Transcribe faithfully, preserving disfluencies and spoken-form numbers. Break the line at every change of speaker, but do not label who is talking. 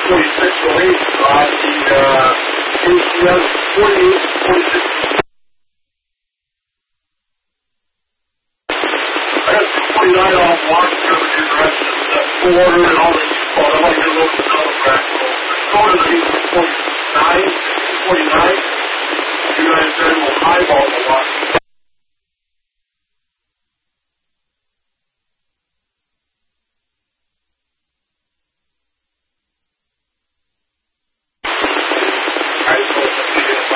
forty-six oh eight on the uh, A C S forty-eight forty-six. I got two forty-nine off one, seven directions, that's four, and all this. Well, I want to get a little bit of practical. Go to the forty-six.